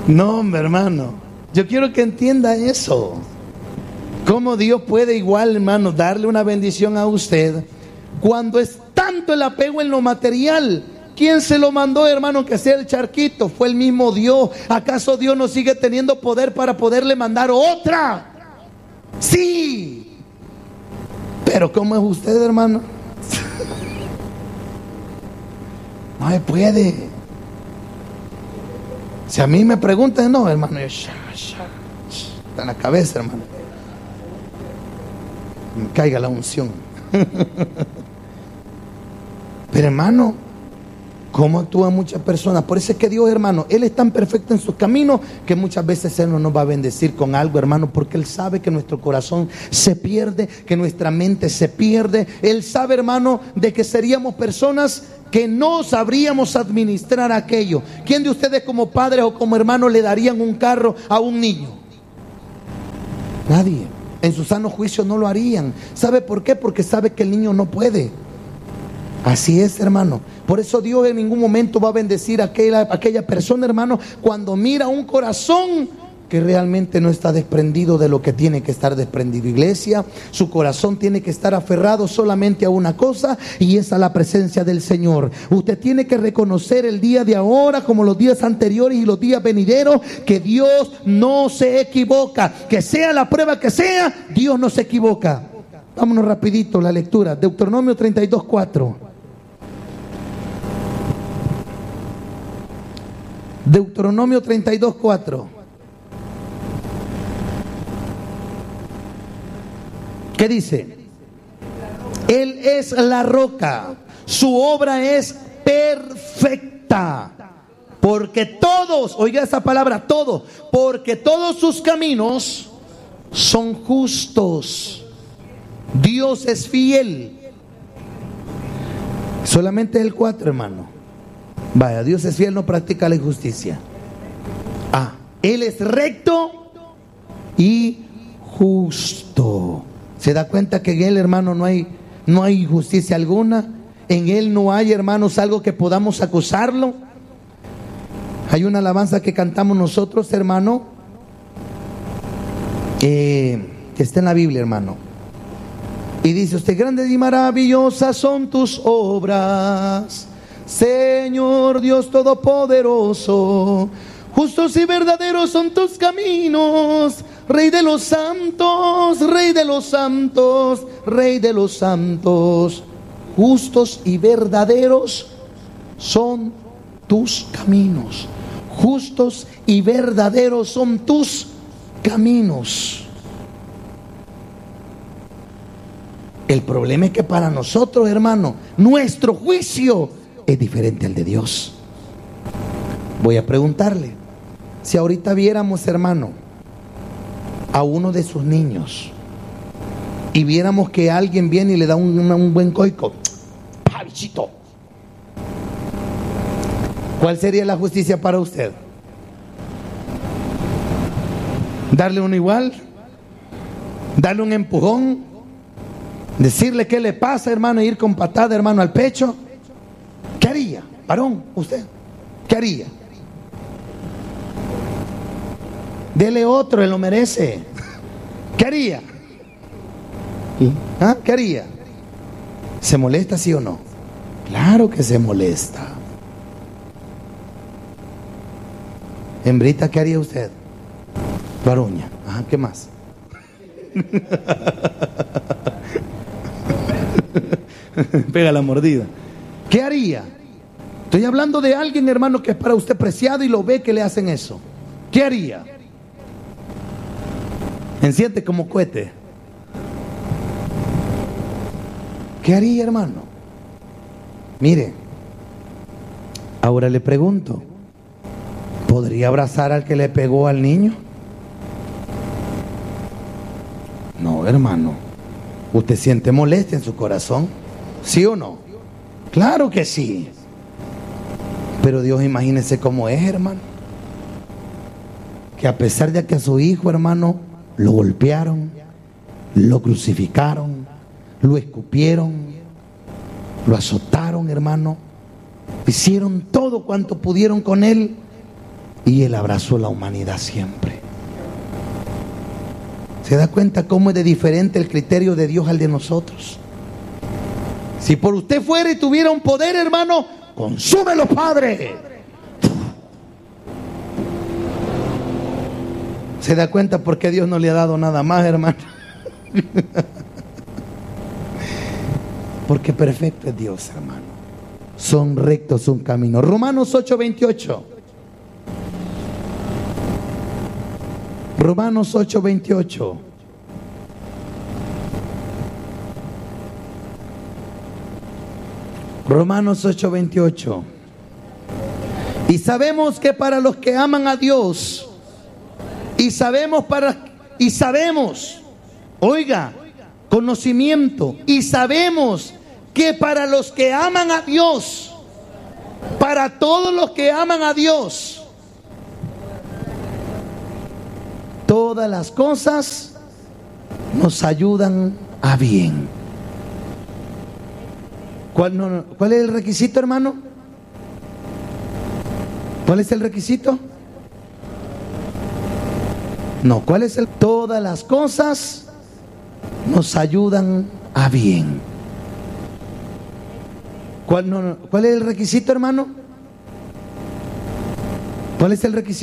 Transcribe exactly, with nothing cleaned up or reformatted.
No, hombre, hermano. Yo quiero que entienda eso. Cómo Dios puede igual, hermano, darle una bendición a usted cuando es tanto el apego en lo material. ¿Quién se lo mandó, hermano, que sea el charquito? Fue el mismo Dios. ¿Acaso Dios no sigue teniendo poder para poderle mandar otra? Sí. Pero ¿cómo es usted, hermano? No se puede. Si a mí me preguntan, no, hermano, yo, sha, sha, está en la cabeza, hermano. Me caiga la unción. Pero, hermano, ¿cómo actúan muchas personas? Por eso es que Dios, hermano, Él es tan perfecto en sus caminos que muchas veces Él no nos va a bendecir con algo, hermano, porque Él sabe que nuestro corazón se pierde, que nuestra mente se pierde. Él sabe, hermano, de que seríamos personas que no sabríamos administrar aquello. ¿Quién de ustedes como padres o como hermanos le darían un carro a un niño? Nadie. En su sano juicio no lo harían. ¿Sabe por qué? Porque sabe que el niño no puede. Así es, hermano. Por eso Dios en ningún momento va a bendecir a aquella, a aquella persona, hermano, cuando mira un corazón que realmente no está desprendido de lo que tiene que estar desprendido. Iglesia, su corazón tiene que estar aferrado solamente a una cosa, y es a la presencia del Señor. Usted tiene que reconocer el día de ahora, como los días anteriores y los días venideros, que Dios no se equivoca. Que sea la prueba que sea, Dios no se equivoca. Vámonos rapidito la lectura. Deuteronomio treinta y dos, cuatro. Deuteronomio treinta y dos, cuatro. ¿Qué dice? Él es la roca, su obra es perfecta, porque todos, oiga esa palabra, todos, porque todos sus caminos son justos. Dios es fiel. Solamente el cuatro, hermano. Vaya, Dios es fiel, no practica la injusticia. Ah, Él es recto y justo. ¿Se da cuenta que en Él, hermano, no hay, no hay injusticia alguna? En Él no hay, hermanos, algo que podamos acusarlo. Hay una alabanza que cantamos nosotros, hermano, eh, que está en la Biblia, hermano. Y dice usted: grandes y maravillosas son tus obras, Señor Dios Todopoderoso. Justos y verdaderos son tus caminos, Rey de los santos, Rey de los santos, Rey de los santos. Justos y verdaderos son tus caminos. Justos y verdaderos son tus caminos. El problema es que para nosotros, hermano, nuestro juicio es diferente al de Dios. Voy a preguntarle, si ahorita viéramos, hermano, a uno de sus niños y viéramos que alguien viene y le da un, un buen coico, ¡pavichito! ¿Cuál sería la justicia para usted? ¿Darle uno igual? ¿Darle un empujón? ¿Decirle qué le pasa, hermano, e ir con patada, hermano, al pecho? ¿Qué haría, varón, usted? ¿Qué haría? Dele otro, él lo merece. ¿Qué haría? ¿Ah? ¿Qué haría? ¿Se molesta, sí o no? Claro que se molesta. Hembrita, ¿qué haría usted? Varuña. Ajá, ¿qué más? Pega la mordida. ¿Qué haría? Estoy hablando de alguien, hermano, que es para usted preciado y lo ve que le hacen eso. ¿Qué haría? Enciende como cohete. ¿Qué haría, hermano? Mire, ahora le pregunto, ¿podría abrazar al que le pegó al niño? No, hermano. ¿Usted siente molestia en su corazón? ¿Sí o no? Claro que sí. Pero Dios, imagínese cómo es, hermano. Que a pesar de que a su hijo, hermano, lo golpearon, lo crucificaron, lo escupieron, lo azotaron, hermano, hicieron todo cuanto pudieron con él, y Él abrazó la humanidad siempre. ¿Se da cuenta cómo es de diferente el criterio de Dios al de nosotros? Si por usted fuera y tuviera un poder, hermano, consúmelo, Padre. ¿Se da cuenta por qué Dios no le ha dado nada más, hermano? Porque perfecto es Dios, hermano. Son rectos sus caminos. Romanos ocho veintiocho. Romanos ocho veintiocho. Romanos ocho veintiocho. Y sabemos que para los que aman a Dios, y sabemos para y sabemos, oiga, conocimiento, y sabemos que para los que aman a Dios, para todos los que aman a Dios, todas las cosas nos ayudan a bien. ¿Cuál, no, ¿Cuál es el requisito, hermano? ¿Cuál es el requisito? No, ¿cuál es el? Todas las cosas nos ayudan a bien. ¿Cuál, no, ¿Cuál es el requisito, hermano? ¿Cuál es el requisito?